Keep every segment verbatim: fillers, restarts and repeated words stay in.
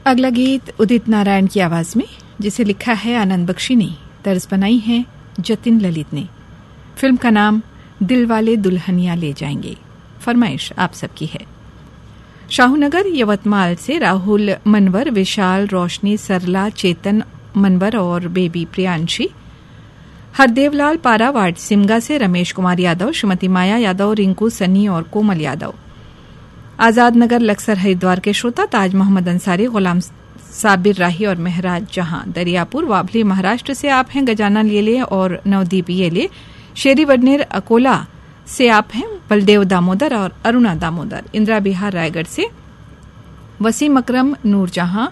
अगला गीत उदित नारायण की आवाज में, जिसे लिखा है आनंद बख्शी ने, तर्ज बनाई है जतिन ललित ने। फिल्म का नाम दिल वाले दुल्हनिया ले जाएंगे। फरमाइश आप सबकी है। शाहूनगर यवतमाल से राहुल मनवर, विशाल, रोशनी, सरला, चेतन मनवर और बेबी प्रियांशी। हरदेवलाल पारा वार्ड सिमगा से रमेश कुमार यादव, श्रीमती माया यादव, रिंकू, सन्नी और कोमल यादव। आजाद नगर लक्सर हरिद्वार के श्रोता ताज मोहम्मद अंसारी, गुलाम साबिर राही और महराज जहां। दरियापुर वाभली महाराष्ट्र से आप हैं गजाना लेले और नवदीप येले। शेरी वडनेर अकोला से आप हैं बलदेव दामोदर और अरुणा दामोदर। इंदिरा बिहार रायगढ़ से वसीम अकरम, नूरजहां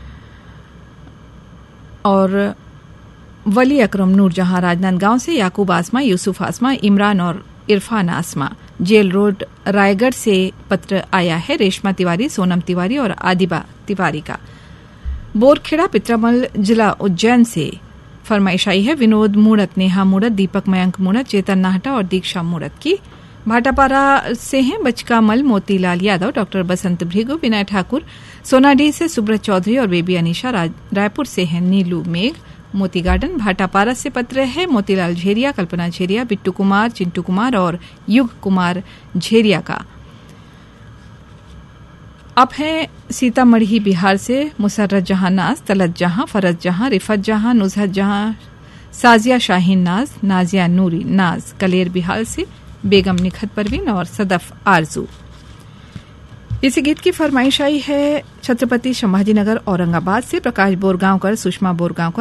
और वली अकरम नूरजहां। राजनांदगांव से याकूब आसमा, यूसुफ आसमा, इमरान और इरफान आसमा। जेल रोड रायगढ़ से पत्र आया है रेशमा तिवारी, सोनम तिवारी और आदिबा तिवारी का। बोरखेड़ा पित्रमल जिला उज्जैन से फरमाइश आई है विनोद मूड़त, नेहा मूड़त, दीपक मयंक मूड़त, चेतन नाहटा और दीक्षा मूड़त की। भाटापारा से हैं बचकामल, मोतीलाल यादव, डॉक्टर बसंत भृगु, विनय ठाकुर। सोनाडीह से सुब्रत चौधरी और बेबी अनीशा। रायपुर से हैं नीलू मेघ, मोती गार्डन। भाटापारा से पत्र है मोतीलाल झेरिया, कल्पना झेरिया, बिट्टू कुमार, चिंटू कुमार और युग कुमार झेरिया का। अब है सीतामढ़ी बिहार से मुसर्रत जहां नाज, तलत जहां, फरज जहां, रिफत जहां, नुजहत जहां, साजिया शाहीन नाज, नाजिया नूरी नाज। कलेर बिहार से बेगम निखत परवीन और सदफ आरजू। इस गीत की फरमाइश आई है छत्रपति संभाजीनगर औरंगाबाद से प्रकाश बोरगांवकर, सुषमा बोरगांवकर